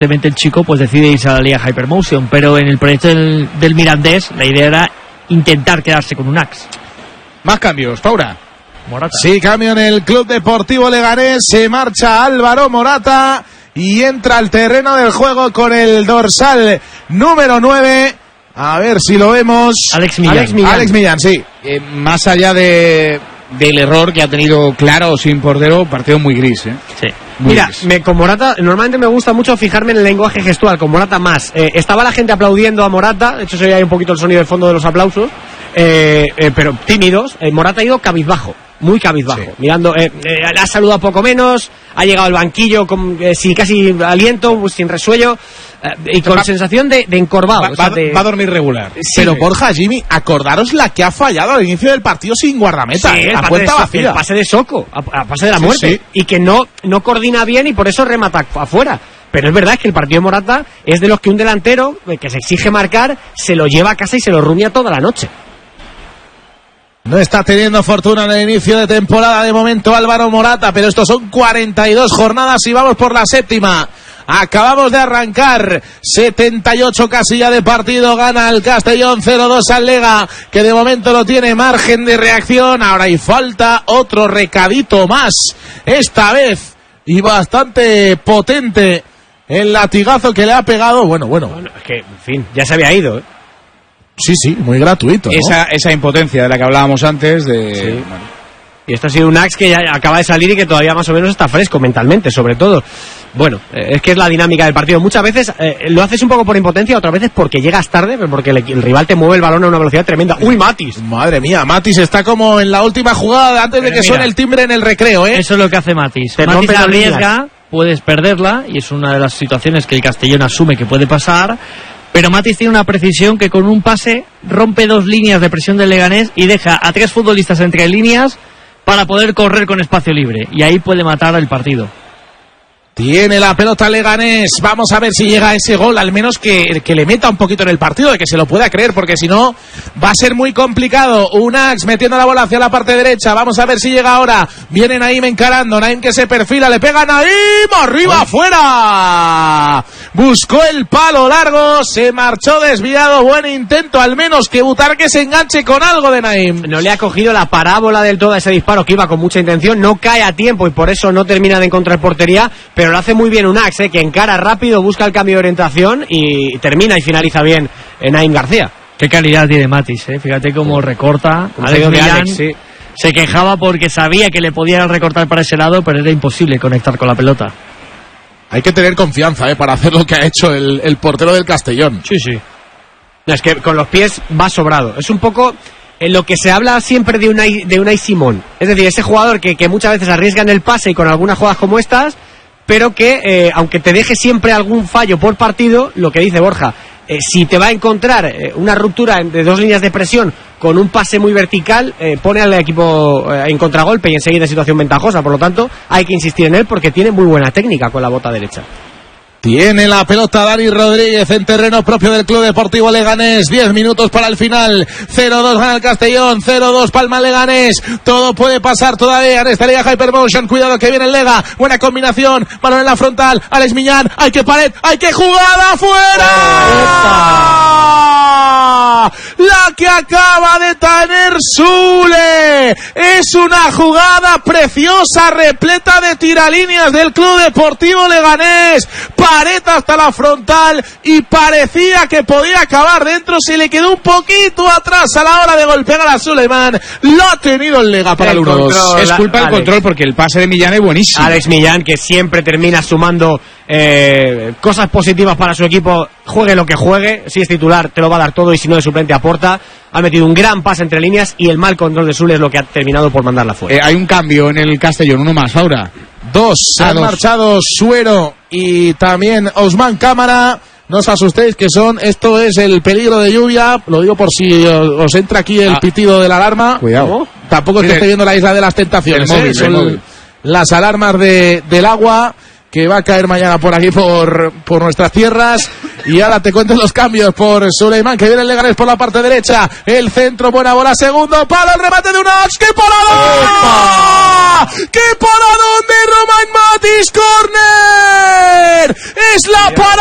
el chico pues decide irse a la Liga Hypermotion, pero en el proyecto del Mirandés la idea era intentar quedarse con un Axe. Más cambios, Paura. Morata. Sí, cambio en el Club Deportivo Leganés, se marcha Álvaro Morata y entra al terreno del juego con el dorsal número 9. A ver si lo vemos. Alex Millán, sí. Más allá del error que ha tenido claro o sin portero, partido muy gris, ¿eh? Sí. Muy gris. Con Morata, normalmente me gusta mucho fijarme en el lenguaje gestual, con Morata más. Estaba la gente aplaudiendo a Morata, de hecho se oía ahí un poquito el sonido del fondo de los aplausos, pero tímidos. Morata ha ido cabizbajo. Muy cabizbajo, sí. Mirando, ha saludado poco menos, ha llegado al banquillo con sin casi aliento, sin resuello, y con sensación de encorvado. Va a dormir regular. Sí, pero Borja, Jimmy, acordaros la que ha fallado al inicio del partido sin guardameta. Sí, a puerta vacía. El pase de Soko, a pase de la muerte, sí. Y que no coordina bien y por eso remata afuera. Pero es verdad que el partido de Morata es de los que un delantero que se exige marcar se lo lleva a casa y se lo rumia toda la noche. No está teniendo fortuna en el inicio de temporada de momento Álvaro Morata, pero estos son 42 jornadas y vamos por la séptima. Acabamos de arrancar, 78 casilla de partido, gana el Castellón 0-2 al Lega, que de momento no tiene margen de reacción. Ahora hay falta, otro recadito más, esta vez, y bastante potente el latigazo que le ha pegado. Bueno, es que, en fin, ya se había ido, ¿eh? Sí, muy gratuito, ¿no? Esa impotencia de la que hablábamos antes de... Sí. Bueno. Y esto ha sido un Axe que ya acaba de salir y que todavía más o menos está fresco mentalmente, sobre todo. Bueno, es que es la dinámica del partido. Muchas veces lo haces un poco por impotencia, otras veces porque llegas tarde, porque el rival te mueve el balón a una velocidad tremenda. ¡Uy, Matis! Madre mía, Matis está como en la última jugada antes de que suene el timbre en el recreo, ¿eh? Eso es lo que hace Matis. Matis arriesga, puedes perderla, y es una de las situaciones que el Castellón asume que puede pasar. Pero Matis tiene una precisión que con un pase rompe 2 líneas de presión del Leganés y deja a 3 futbolistas entre líneas para poder correr con espacio libre. Y ahí puede matar el partido. Tiene la pelota Leganés. Vamos a ver si llega ese gol, al menos que le meta un poquito en el partido, de que se lo pueda creer, porque si no va a ser muy complicado. Unax metiendo la bola hacia la parte derecha. Vamos a ver si llega ahora. Viene Naim encarando. Naim que se perfila, le pega a Naim. ¡Arriba, afuera! Buscó el palo largo, se marchó desviado. Buen intento, al menos que Butarque se enganche con algo de Naim. No le ha cogido la parábola del todo a ese disparo, que iba con mucha intención. No cae a tiempo y por eso no termina de encontrar portería. Pero lo hace muy bien Unax, que encara rápido, busca el cambio de orientación y termina y finaliza bien Naim García. Qué calidad tiene Matis, fíjate cómo recorta. Alex Millán sí. Se quejaba porque sabía que le podían recortar para ese lado, pero era imposible conectar con la pelota. Hay que tener confianza para hacer lo que ha hecho el portero del Castellón. Sí. Es que con los pies va sobrado. Es un poco en lo que se habla siempre de Unai Simón. Es decir, ese jugador que muchas veces arriesga en el pase y con algunas jugadas como estas, pero que aunque te deje siempre algún fallo por partido, lo que dice Borja, si te va a encontrar una ruptura de 2 líneas de presión con un pase muy vertical, pone al equipo en contragolpe y enseguida situación ventajosa. Por lo tanto, hay que insistir en él porque tiene muy buena técnica con la bota derecha. Tiene la pelota Dani Rodríguez en terreno propio del Club Deportivo Leganés. 10 minutos para el final. 0-2 gana el Castellón, 0-2 palma Leganés. Todo puede pasar todavía en esta Liga Hypermotion. Cuidado que viene el Lega. Buena combinación. Balón en la frontal. Alex Millán. Hay que pared. Hay que jugada afuera. La que acaba de tener Zule. Es una jugada preciosa, repleta de tiralíneas del Club Deportivo Leganés. Pared hasta la frontal y parecía que podía acabar dentro. Se le quedó un poquito atrás a la hora de golpear a Suleiman. Lo ha tenido el Lega para el 1-2. Es culpa del control, porque el pase de Millán es buenísimo. Alex Millán, que siempre termina sumando cosas positivas para su equipo, juegue lo que juegue. Si es titular te lo va a dar todo y si no de suplente aporta. Ha metido un gran pase entre líneas y el mal control de Zule es lo que ha terminado por mandarla fuera. Hay un cambio en el Castellón, uno más, Aura. 2 han marchado Suero y también Ousmane Cámara. No os asustéis que esto es el peligro de lluvia. Lo digo por si os entra aquí el pitido de la alarma. Cuidado. Tampoco es que esté viendo la Isla de las Tentaciones. El móvil. Las alarmas del agua que va a caer mañana por aquí por nuestras tierras. Y ahora te cuento los cambios por Suleiman, que viene el Leganés por la parte derecha. El centro, buena bola, segundo palo, el remate de Unax. ¡Qué parada! ¡Qué paradón de Romain Matis! ¡Córner! ¡Es la parada!